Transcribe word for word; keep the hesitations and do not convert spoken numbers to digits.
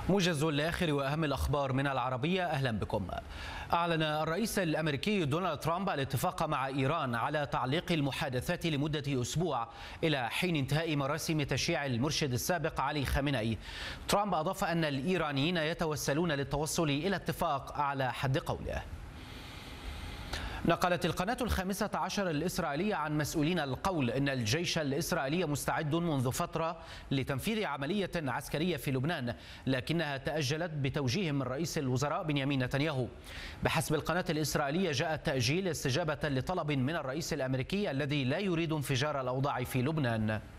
موجز لآخر وأهم الأخبار من العربية، أهلا بكم. أعلن الرئيس الأمريكي دونالد ترامب الاتفاق مع إيران على تعليق المحادثات لمدة أسبوع إلى حين انتهاء مراسم تشييع المرشد السابق علي خامنئي. ترامب أضاف أن الإيرانيين يتوسلون للتوصل إلى اتفاق على حد قوله. نقلت القناة الخامسة عشر الإسرائيلية عن مسؤولين القول إن الجيش الإسرائيلي مستعد منذ فترة لتنفيذ عملية عسكرية في لبنان، لكنها تأجلت بتوجيه من رئيس الوزراء بنيامين نتنياهو. بحسب القناة الإسرائيلية جاء التأجيل استجابة لطلب من الرئيس الأمريكي الذي لا يريد انفجار الأوضاع في لبنان.